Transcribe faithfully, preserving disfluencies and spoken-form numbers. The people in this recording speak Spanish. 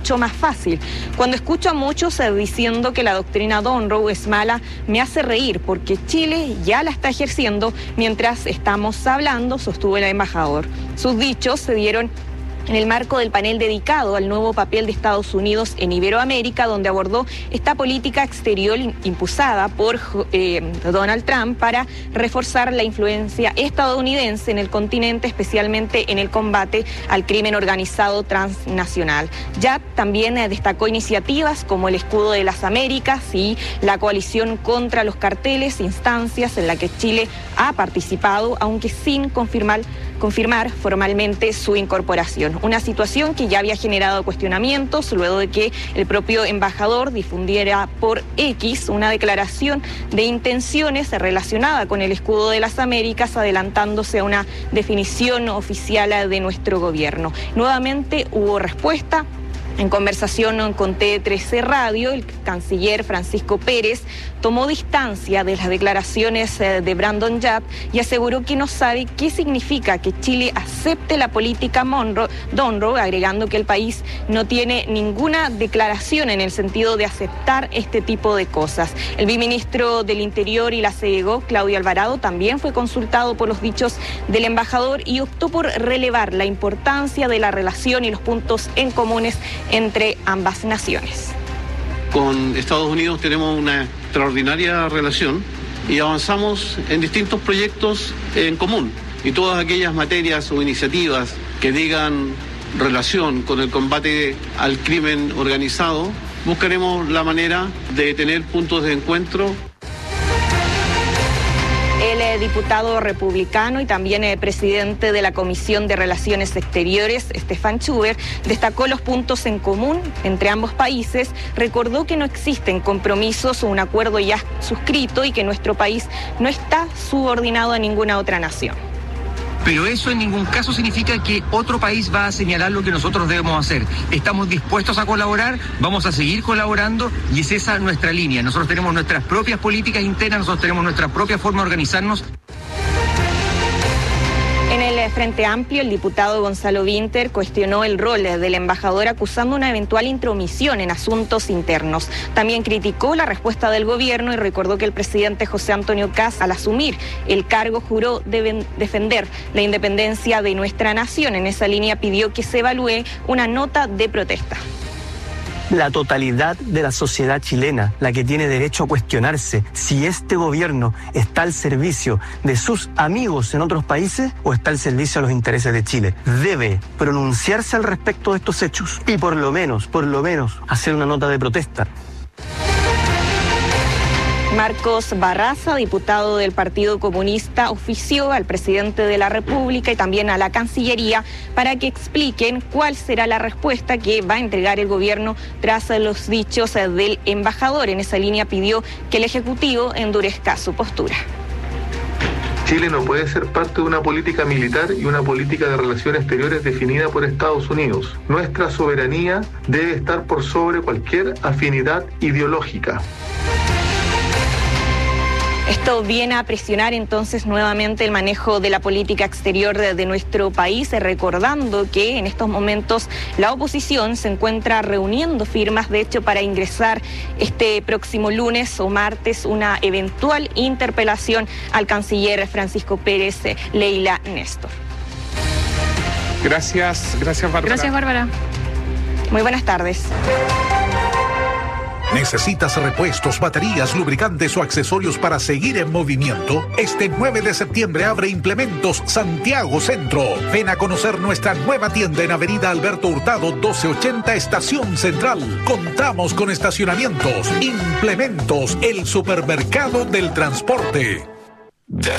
mucho más fácil. Cuando escucho a muchos eh, diciendo que la doctrina Monroe es mala, me hace reír porque Chile ya la está ejerciendo mientras estamos hablando, sostuvo el embajador. Sus dichos se dieron en el marco del panel dedicado al nuevo papel de Estados Unidos en Iberoamérica, donde abordó esta política exterior impulsada por eh, Donald Trump para reforzar la influencia estadounidense en el continente, especialmente en el combate al crimen organizado transnacional. Yap también eh, destacó iniciativas como el Escudo de las Américas y la coalición contra los carteles, instancias en la que Chile ha participado, aunque sin confirmar, confirmar formalmente su incorporación. Una situación que ya había generado cuestionamientos luego de que el propio embajador difundiera por X una declaración de intenciones relacionada con el Escudo de las Américas, adelantándose a una definición oficial de nuestro gobierno. Nuevamente hubo respuesta. En conversación con T trece Radio, el canciller Francisco Pérez tomó distancia de las declaraciones de Brandon Yap y aseguró que no sabe qué significa que Chile acepte la política Monroe, Monroe, agregando que el país no tiene ninguna declaración en el sentido de aceptar este tipo de cosas. El viceministro del Interior y la C E G O, Claudio Alvarado, también fue consultado por los dichos del embajador y optó por relevar la importancia de la relación y los puntos en comunes entre ambas naciones. Con Estados Unidos tenemos una extraordinaria relación y avanzamos en distintos proyectos en común. Y todas aquellas materias o iniciativas que digan relación con el combate al crimen organizado, buscaremos la manera de tener puntos de encuentro. El eh, diputado republicano y también el eh, presidente de la Comisión de Relaciones Exteriores, Stefan Schubert, destacó los puntos en común entre ambos países, recordó que no existen compromisos o un acuerdo ya suscrito y que nuestro país no está subordinado a ninguna otra nación. Pero eso en ningún caso significa que otro país va a señalar lo que nosotros debemos hacer. Estamos dispuestos a colaborar, vamos a seguir colaborando y es esa nuestra línea. Nosotros tenemos nuestras propias políticas internas, nosotros tenemos nuestra propia forma de organizarnos. En el Frente Amplio, el diputado Gonzalo Vinter cuestionó el rol del embajador acusando una eventual intromisión en asuntos internos. También criticó la respuesta del gobierno y recordó que el presidente José Antonio Kast, al asumir el cargo, juró deben defender la independencia de nuestra nación. En esa línea pidió que se evalúe una nota de protesta. La totalidad de la sociedad chilena, la que tiene derecho a cuestionarse si este gobierno está al servicio de sus amigos en otros países o está al servicio de los intereses de Chile, debe pronunciarse al respecto de estos hechos y por lo menos, por lo menos, hacer una nota de protesta. Marcos Barraza, diputado del Partido Comunista, ofició al presidente de la República y también a la Cancillería para que expliquen cuál será la respuesta que va a entregar el gobierno tras los dichos del embajador. En esa línea pidió que el Ejecutivo endurezca su postura. Chile no puede ser parte de una política militar y una política de relaciones exteriores definida por Estados Unidos. Nuestra soberanía debe estar por sobre cualquier afinidad ideológica. Esto viene a presionar entonces nuevamente el manejo de la política exterior de, de nuestro país, recordando que en estos momentos la oposición se encuentra reuniendo firmas, de hecho, para ingresar este próximo lunes o martes una eventual interpelación al canciller Francisco Pérez, Leila Néstor. Gracias, gracias Bárbara. Gracias Bárbara. Muy buenas tardes. ¿Necesitas repuestos, baterías, lubricantes o accesorios para seguir en movimiento? Este nueve de septiembre abre Implementos Santiago Centro. Ven a conocer nuestra nueva tienda en Avenida Alberto Hurtado doce ochenta, Estación Central. Contamos con estacionamientos. Implementos, el supermercado del transporte.